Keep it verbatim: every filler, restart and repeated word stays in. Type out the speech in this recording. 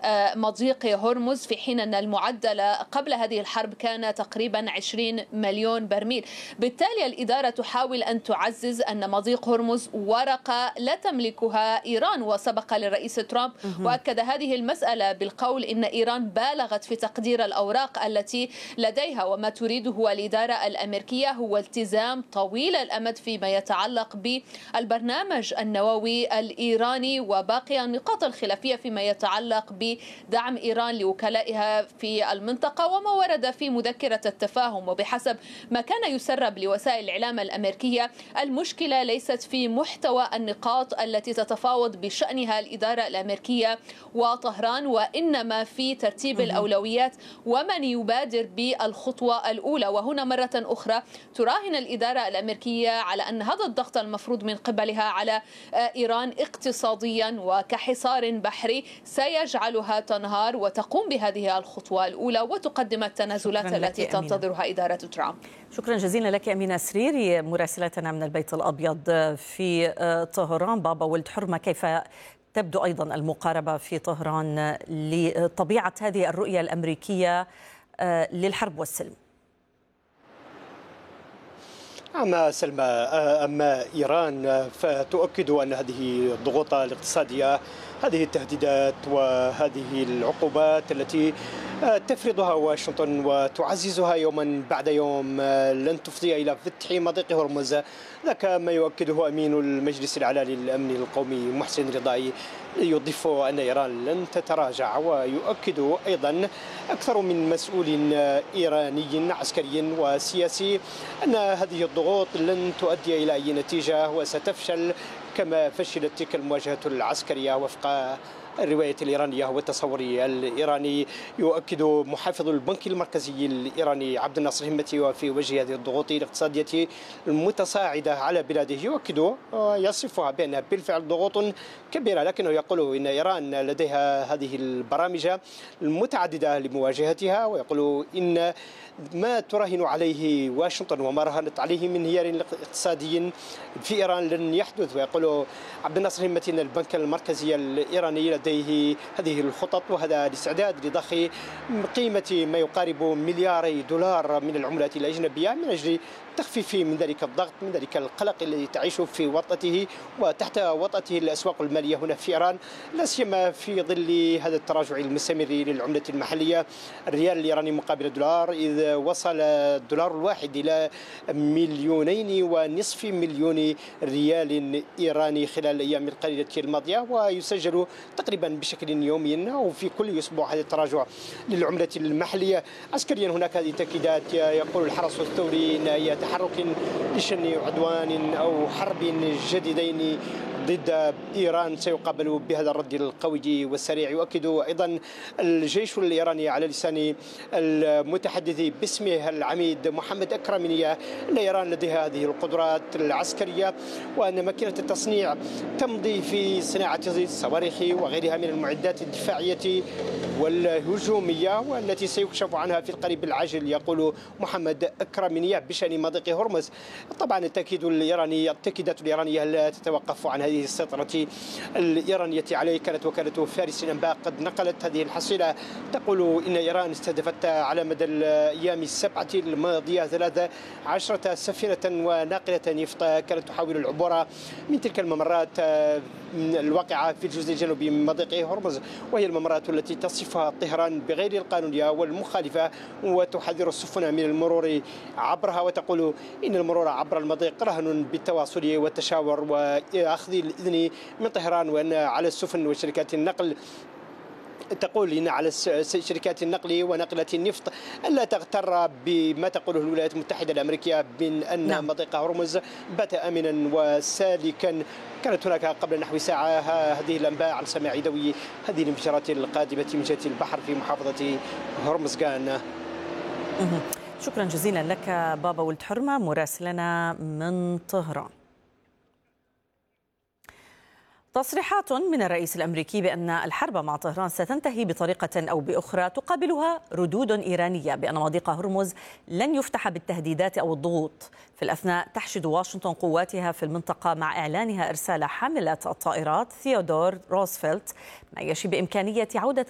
مضيق هرمز، في حين أن المعدل قبل هذه الحرب كان تقريبا عشرين مليون برميل. بالتالي الإدارة تحاول أن تعزز أن مضيق هرمز ورقة لا تملكها إيران، وسبق للرئيس ترامب وأكد هذه المسألة بالقول إن إيران بالغت في تقدير الأوراق التي لديها، وما تريده الإدارة الأمريكية هو التزام طويل الأمد فيما يتعلق بالبرنامج النووي الإيراني وباقي النقاط الخلافية فيما يتعلق بدعم إيران لوكلائها في المنطقة وما ورد في مذكرة التفاهم. وبحسب ما كان يسرب لوسائل الإعلام الأمريكية، المشكلة ليست في محتوى النقاط التي تتفاوض بشأنها الإدارة الأمريكية وطهران، وإنما في ترتيب الأولويات ومن يبادر بالخطوة الأولى. وهنا مرة أخرى تراهن الإدارة الأمريكية على أن هذا الضغط المفروض من قبلها على إيران اقتصاديا وكحصار بحري سيجعلها تنهار وتقوم بهذه الخطوة الأولى وتقدم التنازلات التي تنتظرها إدارة ترامب. شكرا جزيلا لك أمينة سريري مراسلتنا من البيت الأبيض في طهران. بابا ولد حرمة، كيف تبدو أيضا المقاربة في طهران لطبيعة هذه الرؤية الأمريكية للحرب والسلم؟ أما سلمى، أما إيران فتؤكد أن هذه الضغوط الاقتصادية، هذه التهديدات وهذه العقوبات التي تفرضها واشنطن وتعززها يوما بعد يوم لن تفضي إلى فتح مضيق هرمز. ذاك ما يؤكده أمين المجلس الأعلى للأمن القومي محسن رضائي، يضيف أن إيران لن تتراجع. ويؤكد أيضا أكثر من مسؤول إيراني عسكري وسياسي أن هذه الضغوط لن تؤدي إلى أي نتيجة وستفشل كما فشلت تلك المواجهة العسكرية وفق الرواية الإيرانية والتصور الإيراني. يؤكد محافظ البنك المركزي الإيراني عبد الناصر همتي وفي وجه هذه الضغوط الاقتصادية المتصاعدة على بلاده، يؤكد ويصفها بأنها بالفعل ضغوط كبيرة، لكنه يقول إن إيران لديها هذه البرامج المتعددة لمواجهتها، ويقول إن ما تراهن عليه واشنطن وما راهنت عليه من انهيار اقتصادي في إيران لن يحدث. ويقول عبد الناصر همتي أن البنك المركزي الإيراني لديه هذه الخطط وهذا الاستعداد لضخ قيمة ما يقارب ملياري دولار من العملات الأجنبية من أجل تخفيف من ذلك الضغط، من ذلك القلق الذي تعيش في وطأته وتحت وطأته الأسواق المالية هنا في إيران، لا سيما في ظل هذا التراجع المستمر للعملة المحلية. الريال الإيراني مقابل الدولار إذ وصل الدولار الواحد إلى مليونين ونصف مليون ريال إيراني خلال الأيام القليلة الماضية، ويسجل تقريبا بشكل يومي أو في كل أسبوع هذا التراجع للعملة المحلية. عسكريا هناك هذه التأكيدات، يقول الحرس الثوري أن هي تحرك لشن عدوان أو حرب جديدين ضد إيران سيقابل بهذا الرد القوي والسريع. يؤكد أيضا الجيش الإيراني على لسان المتحدث باسمه العميد محمد أكرمنية أن إيران لديها هذه القدرات العسكرية وأن ماكينة التصنيع تمضي في صناعة الصواريخ وغيرها من المعدات الدفاعية والهجومية والتي سيكشف عنها في القريب العاجل، يقول محمد أكرمنية بشأن مضيق هرمز. طبعا التأكيد الإيراني التأكيدات الإيرانية لا تتوقف عن هذه السيطرة الإيرانية عليه. كانت وكالة فارس الأنباء قد نقلت هذه الحصيلة تقول إن إيران استهدفت على مدى الأيام السبعة الماضية ثلاث عشرة سفينة وناقلة نفط كانت تحاول العبور من تلك الممرات الواقعة في الجزء الجنوبي من مضيق هرمز، وهي الممرات التي تصفها طهران بغير القانونية والمخالفة وتحذر السفن من المرور عبرها، وتقول إن المرور عبر المضيق رهن بالتواصل والتشاور وأخذ الإذن من طهران، وأن على السفن وشركات النقل تقول إن على شركات النقل ونقلة النفط ألا تغتر بما تقوله الولايات المتحدة الأمريكية من أن نعم. مضيق هرمز بات آمنا وسالكا. كانت هناك قبل نحو ساعة هذه الأنباء عن سماع دوي هذه الانفجارات القادمة من جهة البحر في محافظة هرمزغان. شكرا جزيلا لك بابا ولد حرمة مراسلنا من طهران. تصريحات من الرئيس الأمريكي بأن الحرب مع طهران ستنتهي بطريقة أو بأخرى تقابلها ردود إيرانية بأن مضيق هرمز لن يفتح بالتهديدات أو الضغوط. في الأثناء تحشد واشنطن قواتها في المنطقة مع إعلانها إرسال حاملة الطائرات ثيودور روزفلت، ما يشي بإمكانية عودة